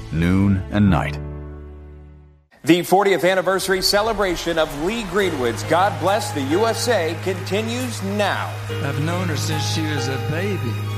noon, and night. The 40th anniversary celebration of Lee Greenwood's God Bless the USA continues now. I've known her since she was a baby.